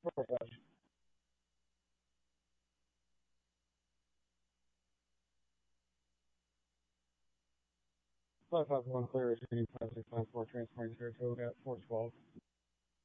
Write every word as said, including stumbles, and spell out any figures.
Fort Dodge. five five one clear, Virginia five six five four, transporting zero two at four twelve.